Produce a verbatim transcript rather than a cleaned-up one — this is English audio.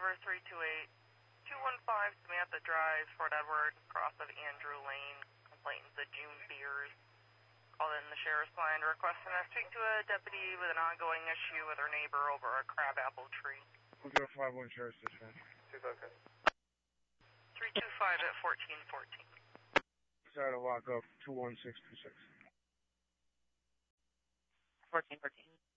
driver three two eight, two one five Samantha Drive, Fort Edward, cross of Andrew Lane, complainant the June Beers. Called in the sheriff's line requesting I speak to a deputy with an ongoing issue with her neighbor over a crabapple tree. We'll go five one Sheriff's Dispatch. Okay. three two five at fourteen fourteen. Sorry to lock up two one six two six. fourteen fourteen.